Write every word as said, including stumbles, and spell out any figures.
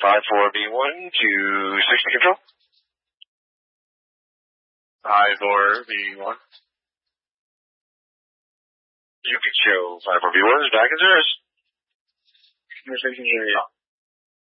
five four B one to sixty control. five four B one. You can show five four B one is back in service. Conversation area.